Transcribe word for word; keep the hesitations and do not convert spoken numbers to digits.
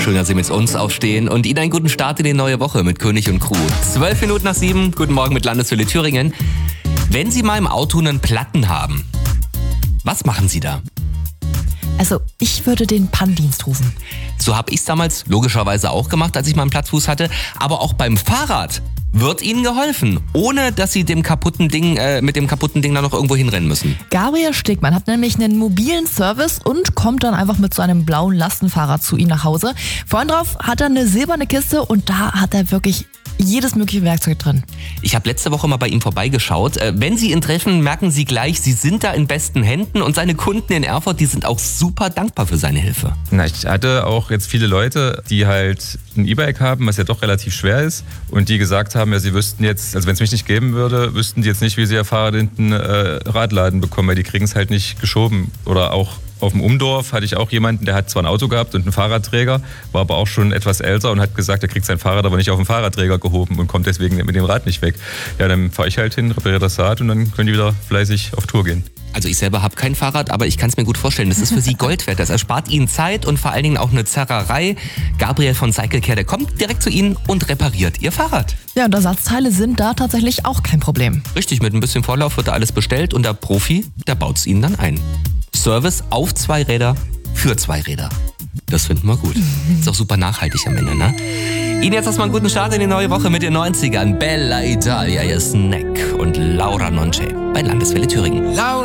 Schön, dass Sie mit uns aufstehen und Ihnen einen guten Start in die neue Woche mit König und Crew. Zwölf Minuten nach sieben, guten Morgen mit Landeswelle Thüringen. Wenn Sie mal im Auto einen Platten haben, was machen Sie da? Also ich würde den Pannendienst rufen. So habe ich es damals logischerweise auch gemacht, als ich mal einen Plattfuß hatte. Aber auch beim Fahrrad wird Ihnen geholfen, ohne dass Sie dem kaputten Ding, äh, mit dem kaputten Ding da noch irgendwo hinrennen müssen. Gabriel Stegmann hat nämlich einen mobilen Service und kommt dann einfach mit so einem blauen Lastenfahrrad zu Ihnen nach Hause. Vorhin drauf hat er eine silberne Kiste und da hat er wirklich jedes mögliche Werkzeug drin. Ich habe letzte Woche mal bei ihm vorbeigeschaut. Wenn Sie ihn treffen, merken Sie gleich, Sie sind da in besten Händen und seine Kunden in Erfurt, die sind auch super dankbar für seine Hilfe. Na, ich hatte auch jetzt viele Leute, die halt ein E-Bike haben, was ja doch relativ schwer ist und die gesagt haben, ja, sie wüssten jetzt, also wenn es mich nicht geben würde, wüssten die jetzt nicht, wie sie ihr Fahrrad hinten äh, Radladen bekommen, weil die kriegen es halt nicht geschoben. Oder auch auf dem Umdorf hatte ich auch jemanden, der hat zwar ein Auto gehabt und einen Fahrradträger, war aber auch schon etwas älter und hat gesagt, er kriegt sein Fahrrad aber nicht auf den Fahrradträger gehoben und kommt deswegen mit dem Rad nicht weg. Ja, dann fahre ich halt hin, repariere das Rad und dann können die wieder fleißig auf Tour gehen. Also ich selber habe kein Fahrrad, aber ich kann es mir gut vorstellen, das ist für Sie Gold wert. Das erspart Ihnen Zeit und vor allen Dingen auch eine Zerrerei. Gabriel von Cyclecare, der kommt direkt zu Ihnen und repariert Ihr Fahrrad. Ja, und Ersatzteile sind da tatsächlich auch kein Problem. Richtig, mit ein bisschen Vorlauf wird da alles bestellt und der Profi, der baut es Ihnen dann ein. Service auf zwei Räder für zwei Räder. Das finden wir gut. Ist auch super nachhaltig am Ende, ne? Ihnen jetzt erstmal einen guten Start in die neue Woche mit den neunzigern. Bella Italia, ihr Snack und Laura Nonce bei Landeswelle Thüringen. Laura